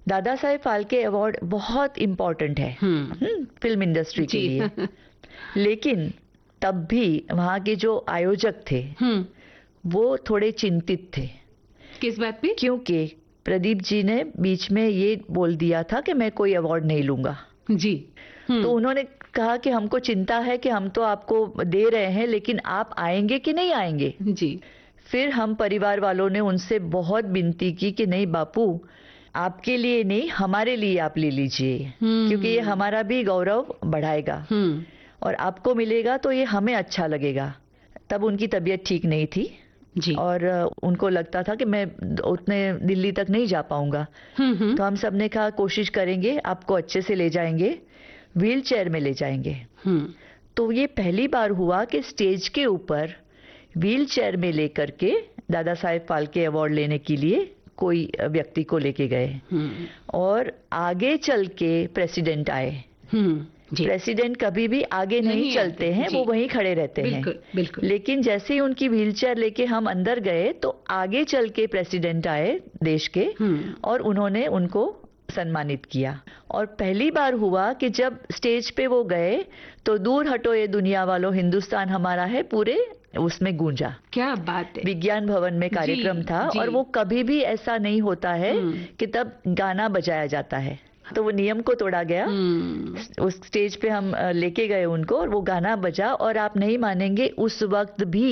Dada Saheb Phalke award बहुत important है film industry के लिए। लेकिन तब भी वहाँ के जो आयोजक थे वो थोड़े चिंतित थे। किस बात पे? क्योंकि प्रदीप जी ने बीच में ये बोल दिया था कि मैं कोई अवार्ड नहीं लूंगा जी। तो उन्होंने कहा कि हमको चिंता है कि हम तो आपको दे रहे हैं लेकिन आप आएंगे कि नहीं आएंगे जी। फिर हम परिवार वालों ने उनसे बहुत विनती की कि नहीं बापू, आपके लिए नहीं हमारे लिए आप ले लीजिए क्योंकि ये हमारा भी गौरव बढ़ाएगा और आपको मिलेगा तो ये हमें अच्छा लगेगा। तब उनकी तबीयत ठीक नहीं थी जी। और उनको लगता था कि मैं उतने दिल्ली तक नहीं जा पाऊंगा। तो हम सब ने कहा कोशिश करेंगे, आपको अच्छे से ले जाएंगे, व्हील चेयर में ले जाएंगे। तो ये पहली बार हुआ कि स्टेज के ऊपर व्हील चेयर में लेकर के दादा साहेब फाल्के अवार्ड लेने के लिए कोई व्यक्ति को लेके गए और आगे चल के प्रेसिडेंट आए। प्रेसिडेंट कभी भी आगे नहीं चलते हैं, वो वहीं खड़े रहते हैं। बिल्कुल। लेकिन जैसे ही उनकी व्हीलचेयर लेके हम अंदर गए तो आगे चल के प्रेसिडेंट आए देश के और उन्होंने उनको सम्मानित किया। और पहली बार हुआ कि जब स्टेज पे वो गए तो दूर हटो ये दुनिया वालों, हिंदुस्तान हमारा है पूरे उसमें गूंजा। क्या बात है। विज्ञान भवन में कार्यक्रम था और वो कभी भी ऐसा नहीं होता है कि तब गाना बजाया जाता है। तो वो नियम को तोड़ा गया। उस स्टेज पे हम लेके गए उनको और वो गाना बजा और आप नहीं मानेंगे उस वक्त भी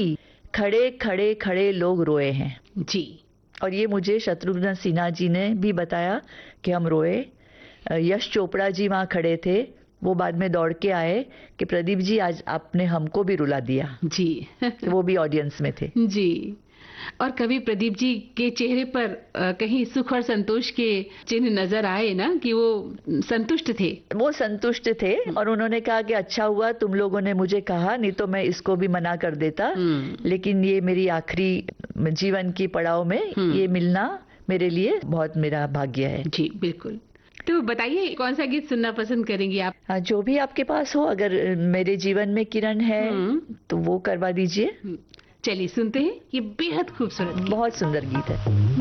खड़े लोग रोए हैं जी। और ये मुझे शत्रुघ्न सिन्हा जी ने भी बताया कि हम रोए। यश चोपड़ा जी वहाँ खड़े थे, वो बाद में दौड़ के आए कि प्रदीप जी आज आपने हमको भी रुला दिया जी। वो भी ऑडियंस में थे जी। और कभी प्रदीप जी के चेहरे पर कहीं सुख और संतोष के चिन्ह नजर आए ना कि वो संतुष्ट थे? वो संतुष्ट थे और उन्होंने कहा कि अच्छा हुआ तुम लोगों ने मुझे कहा, नहीं तो मैं इसको भी मना कर देता। लेकिन ये मेरी आखिरी जीवन की पड़ाव में ये मिलना मेरे लिए बहुत मेरा भाग्य है। जी बिल्कुल। तो बताइए कौन सा गीत सुनना पसंद करेंगी आप? जो भी आपके पास हो, अगर मेरे जीवन में किरण है तो वो करवा दीजिए। चलिए सुनते हैं, ये बेहद खूबसूरत, बहुत सुंदर गीत है।